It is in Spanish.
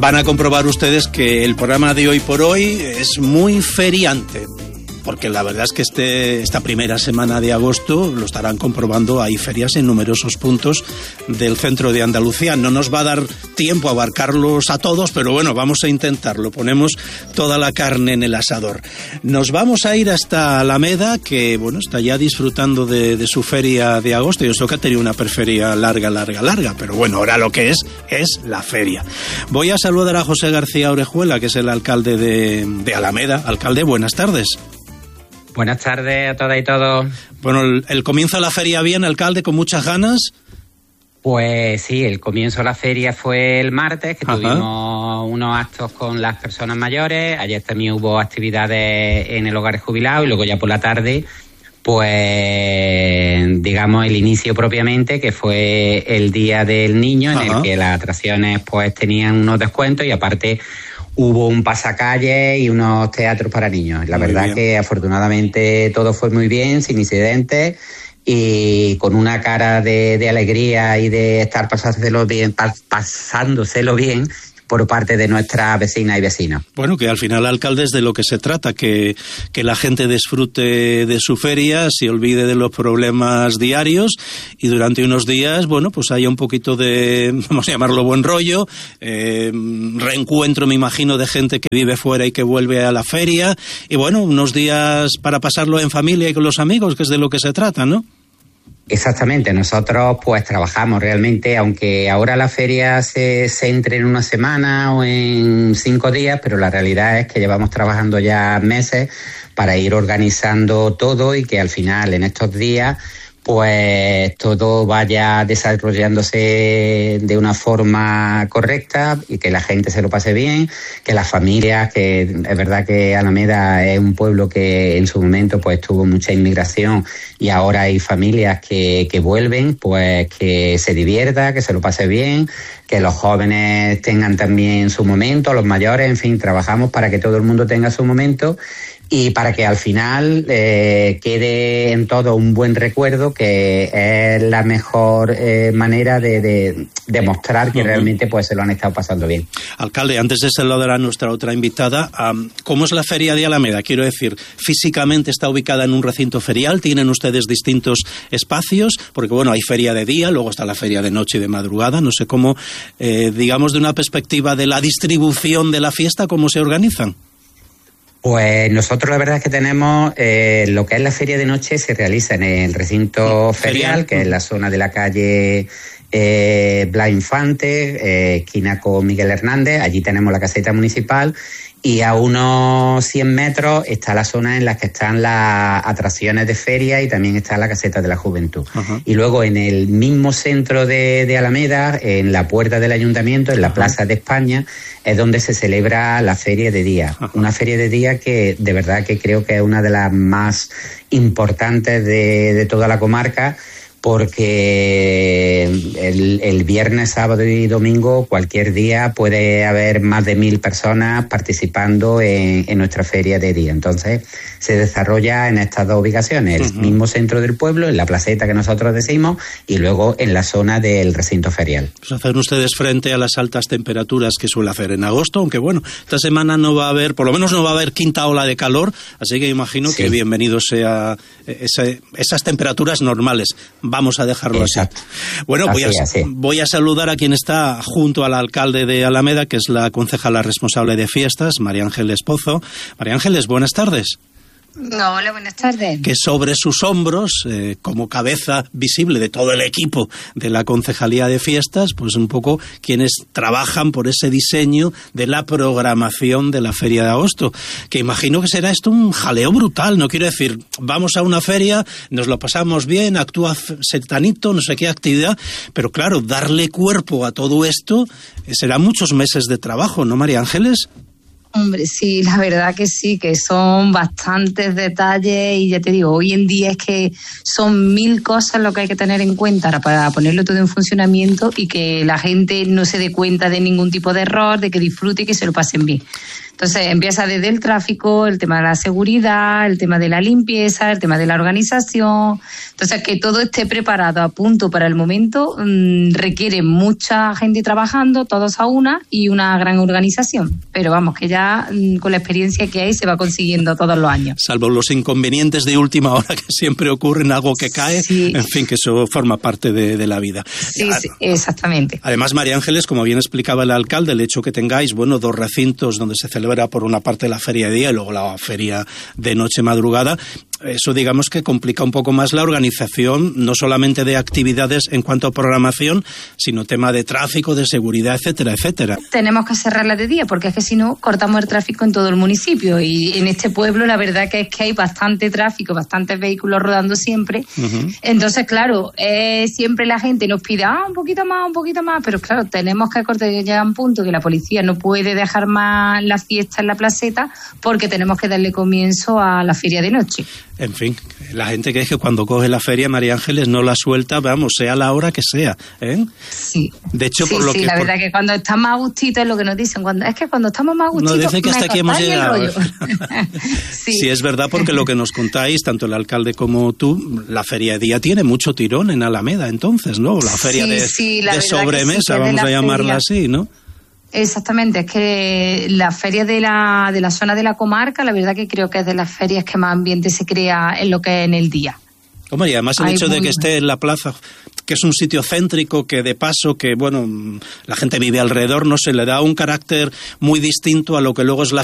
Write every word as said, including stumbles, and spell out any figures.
van a comprobar ustedes que el programa de hoy por hoy es muy feriante. Porque la verdad es que este, esta primera semana de agosto, lo estarán comprobando, hay ferias en numerosos puntos del centro de Andalucía. No nos va a dar tiempo a abarcarlos a todos, pero bueno, vamos a intentarlo. Ponemos toda la carne en el asador. Nos vamos a ir hasta Alameda, que bueno, está ya disfrutando de, de su feria de agosto. Yo sé que ha tenido una preferia larga, larga, larga, pero bueno, ahora lo que es, es la feria. Voy a saludar a José García Orejuela, que es el alcalde de, de Alameda. Alcalde, buenas tardes. Buenas tardes a todas y todos. Bueno, el, el comienzo de la feria bien, alcalde, con muchas ganas. Pues sí, el comienzo de la feria fue el martes, que Ajá. tuvimos unos actos con las personas mayores. Ayer también hubo actividades en el hogar jubilado y luego ya por la tarde, pues digamos el inicio propiamente, que fue el Día del Niño, en Ajá. el que las atracciones pues tenían unos descuentos y aparte hubo un pasacalle y unos teatros para niños. La muy verdad bien. Que afortunadamente todo fue muy bien, sin incidentes y con una cara de, de alegría y de estar pasándoselo bien, pasándoselo bien por parte de nuestras vecinas y vecinos. Bueno, que al final, alcalde, es de lo que se trata, que, que la gente disfrute de su feria, se olvide de los problemas diarios y durante unos días, bueno, pues haya un poquito de, vamos a llamarlo buen rollo, eh, reencuentro, me imagino, de gente que vive fuera y que vuelve a la feria y bueno, unos días para pasarlo en familia y con los amigos, que es de lo que se trata, ¿no? Exactamente, nosotros pues trabajamos realmente, aunque ahora la feria se centre en una semana o en cinco días, pero la realidad es que llevamos trabajando ya meses para ir organizando todo y que al final en estos días pues todo vaya desarrollándose de una forma correcta y que la gente se lo pase bien, que las familias, que es verdad que Alameda es un pueblo que en su momento pues tuvo mucha inmigración y ahora hay familias que, que vuelven, pues que se divierta, que se lo pase bien, que los jóvenes tengan también su momento, los mayores, en fin, trabajamos para que todo el mundo tenga su momento y para que al final eh, quede en todo un buen recuerdo, que es la mejor eh, manera de, de demostrar que uh-huh. realmente pues se lo han estado pasando bien. Alcalde, antes de saludar a nuestra otra invitada, um, ¿cómo es la feria de Alameda? Quiero decir, físicamente está ubicada en un recinto ferial, tienen ustedes distintos espacios, porque bueno, hay feria de día, luego está la feria de noche y de madrugada, no sé cómo, eh, digamos, de una perspectiva de la distribución de la fiesta, ¿cómo se organizan? Pues nosotros la verdad es que tenemos eh, lo que es la feria de noche se realiza en el recinto ferial, que es la zona de la calle eh, Blas Infante, eh, esquina con Miguel Hernández. Allí tenemos la caseta municipal y a unos cien metros está la zona en la que están las atracciones de feria y también está la caseta de la juventud. Uh-huh. Y luego en el mismo centro de, de Alameda, en la puerta del ayuntamiento, en la uh-huh. Plaza de España, es donde se celebra la feria de día. Uh-huh. Una feria de día que de verdad que creo que es una de las más importantes de, de toda la comarca, porque el, el viernes, sábado y domingo, cualquier día puede haber más de mil personas participando en, en nuestra feria de día. Entonces, se desarrolla en estas dos ubicaciones, el uh-huh. mismo centro del pueblo, en la placeta que nosotros decimos, y luego en la zona del recinto ferial. Pues hacen ustedes frente a las altas temperaturas que suele hacer en agosto, aunque bueno, esta semana no va a haber, por lo menos no va a haber quinta ola de calor, así que imagino sí. que bienvenido sea ese, esas temperaturas normales. Vamos a dejarlo Exacto. así. Bueno, así, voy, a, así. voy a saludar a quien está junto al alcalde de Alameda, que es la concejala responsable de fiestas, María Ángeles Pozo. María Ángeles, buenas tardes. Hola, buenas tardes. Que sobre sus hombros, eh, como cabeza visible de todo el equipo de la Concejalía de Fiestas, pues un poco quienes trabajan por ese diseño de la programación de la Feria de Agosto, que imagino que será esto un jaleo brutal, no quiero decir, vamos a una feria, nos lo pasamos bien, actúa setanito, no sé qué actividad, pero claro, darle cuerpo a todo esto eh, será muchos meses de trabajo, ¿no, María Ángeles? Hombre, sí, la verdad que sí, que son bastantes detalles y ya te digo, hoy en día es que son mil cosas lo que hay que tener en cuenta para ponerlo todo en funcionamiento y que la gente no se dé cuenta de ningún tipo de error, de que disfrute y que se lo pasen bien. Entonces empieza desde el tráfico, el tema de la seguridad, el tema de la limpieza, el tema de la organización. Entonces, que todo esté preparado a punto para el momento mmm, requiere mucha gente trabajando, todos a una, y una gran organización. Pero vamos, que ya mmm, con la experiencia que hay se va consiguiendo todos los años. Salvo los inconvenientes de última hora que siempre ocurren, algo que cae, sí. En fin, que eso forma parte de, de la vida. Sí, sí, exactamente. Además, María Ángeles, como bien explicaba el alcalde, el hecho que tengáis, bueno, dos recintos donde se celebra por una parte la feria de día y luego la feria de noche madrugada, eso digamos que complica un poco más la organización, no solamente de actividades en cuanto a programación, sino tema de tráfico, de seguridad, etcétera, etcétera. Tenemos que cerrarla de día, porque es que si no, cortamos el tráfico en todo el municipio, y en este pueblo la verdad que es que hay bastante tráfico, bastantes vehículos rodando siempre. Uh-huh. Entonces, claro, eh, siempre la gente nos pide, ah, un poquito más, un poquito más, pero claro, tenemos que cortar ya a un punto que la policía no puede dejar más la fiesta en la placeta, porque tenemos que darle comienzo a la feria de noche. En fin, la gente que es que cuando coge la feria, María Ángeles, no la suelta, vamos, sea la hora que sea, ¿eh? Sí. De hecho, sí, por lo sí, que... la por... verdad que cuando está más gustito es lo que nos dicen, cuando es que cuando estamos más gustitos... Nos dice que hasta aquí hemos llegado. sí. sí, es verdad, porque lo que nos contáis, tanto el alcalde como tú, la feria de día tiene mucho tirón en Alameda, entonces, ¿no? La feria sí, de, sí, la de sobremesa, sí, vamos a llamarla feria. así, ¿no? Exactamente, es que la feria de la, de la zona de la comarca, la verdad que creo que es de las ferias que más ambiente se crea en lo que es en el día. Hombre, y además el Hay hecho muy... de que esté en la plaza, que es un sitio céntrico, que de paso, que bueno, la gente vive alrededor, no sé, le da un carácter muy distinto a lo que luego es la